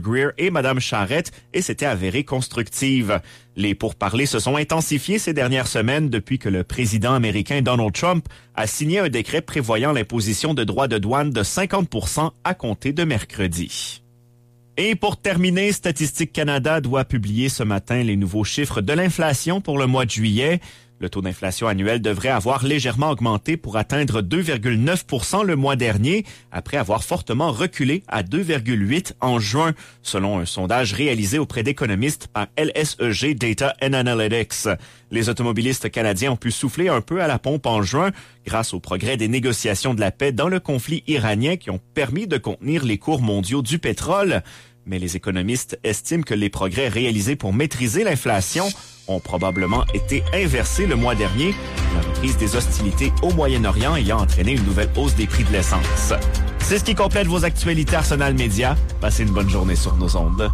Greer et Mme Charette et s'était avérée constructive. Les pourparlers se sont intensifiés ces dernières semaines depuis que le président américain Donald Trump a signé un décret prévoyant l'imposition de droits de douane de 50% à compter de mercredi. Et pour terminer, Statistique Canada doit publier ce matin les nouveaux chiffres de l'inflation pour le mois de juillet. Le taux d'inflation annuel devrait avoir légèrement augmenté pour atteindre 2,9% le mois dernier, après avoir fortement reculé à 2,8% en juin, selon un sondage réalisé auprès d'économistes par LSEG Data and Analytics. Les automobilistes canadiens ont pu souffler un peu à la pompe en juin grâce au progrès des négociations de la paix dans le conflit iranien qui ont permis de contenir les cours mondiaux du pétrole. Mais les économistes estiment que les progrès réalisés pour maîtriser l'inflation ont probablement été inversés le mois dernier, la reprise des hostilités au Moyen-Orient ayant entraîné une nouvelle hausse des prix de l'essence. C'est ce qui complète vos actualités Arsenal Média. Passez une bonne journée sur nos ondes.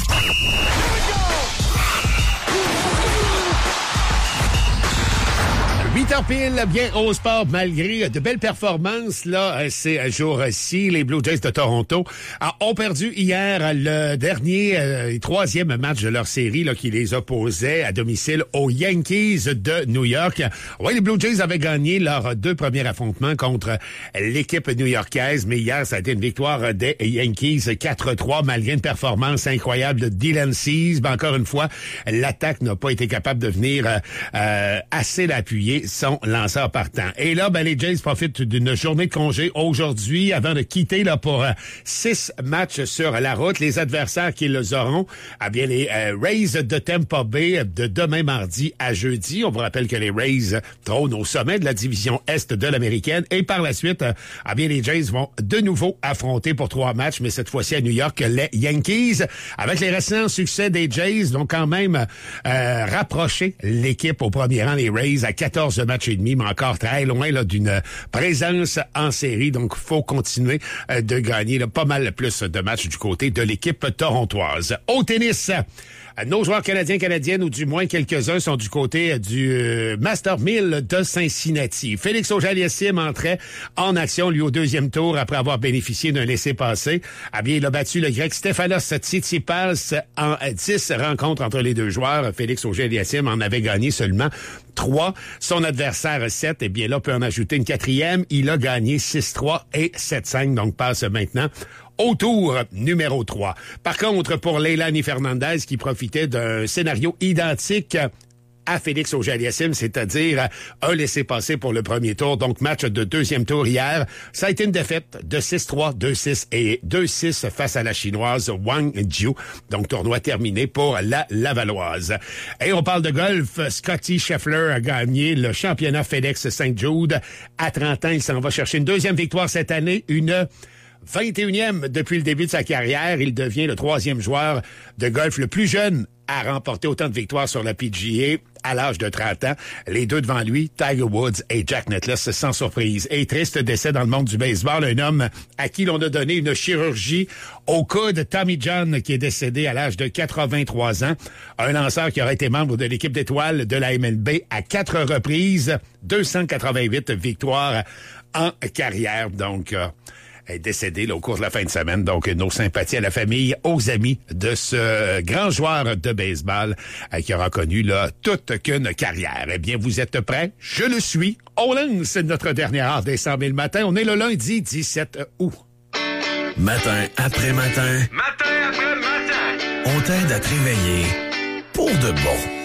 8h pile, bien au sport, malgré de belles performances, là, ces jours-ci, les Blue Jays de Toronto ont perdu hier le dernier et troisième match de leur série là, qui les opposait à domicile aux Yankees de New York. Oui, les Blue Jays avaient gagné leurs deux premiers affrontements contre l'équipe new-yorkaise, mais hier, ça a été une victoire des Yankees 4-3, malgré une performance incroyable de Dylan Cease. Ben, encore une fois, l'attaque n'a pas été capable de venir assez l'appuyer son lanceur partant. Et là, ben, les Jays profitent d'une journée de congé aujourd'hui avant de quitter là pour 6 matchs sur la route. Les adversaires qui les auront, eh bien, les Rays de Tampa Bay de demain mardi à jeudi. On vous rappelle que les Rays trônent au sommet de la division Est de l'Américaine. Et par la suite, eh bien, les Jays vont de nouveau affronter pour 3 matchs, mais cette fois-ci à New York, les Yankees. Avec les récents succès des Jays, vont quand même rapprocher l'équipe au premier rang, les Rays, à 14 matchs et demi, mais encore très loin là, d'une présence en série. Donc, faut continuer de gagner là, pas mal plus de matchs du côté de l'équipe torontoise. Au tennis, nos joueurs canadiennes, ou du moins quelques-uns, sont du côté du Master 1000 de Cincinnati. Félix Auger-Aliassime entrait en action, lui, au deuxième tour, après avoir bénéficié d'un laissez-passer. Eh bien, il a battu le Grec Stefanos Tsitsipas en 10 rencontres entre les deux joueurs. Félix Auger-Aliassime en avait gagné seulement 3. Son adversaire 7, eh bien là, peut en ajouter une quatrième. Il a gagné 6-3 et 7-5, donc passe maintenant au tour numéro 3. Par contre, pour Leilani Fernandez, qui profitait d'un scénario identique à Félix Auger-Aliassime, c'est-à-dire un laissez-passer pour le premier tour, donc match de deuxième tour hier. Ça a été une défaite de 6-3, 2-6 et 2-6 face à la Chinoise Wang Jiu. Donc, tournoi terminé pour la Lavalloise. Et on parle de golf. Scottie Scheffler a gagné le championnat FedEx St. Jude. À 30 ans, il s'en va chercher une deuxième victoire cette année, une 21e depuis le début de sa carrière. Il devient le 3e joueur de golf le plus jeune à remporter autant de victoires sur la PGA à l'âge de 30 ans. Les deux devant lui, Tiger Woods et Jack Nicklaus, sans surprise. Et triste décès dans le monde du baseball, un homme à qui l'on a donné une chirurgie au coude, Tommy John, qui est décédé à l'âge de 83 ans. Un lanceur qui aurait été membre de l'équipe d'étoiles de la MLB à 4 reprises, 288 victoires en carrière. Donc, est décédé là, au cours de la fin de semaine. Donc, nos sympathies à la famille, aux amis de ce grand joueur de baseball qui aura connu là, toute qu'une carrière. Eh bien, vous êtes prêts? Je le suis. On lance notre dernière heure des 100 000 matins. On est le lundi 17 août. Matin après matin. Matin après matin. On t'aide à te réveiller pour de bon.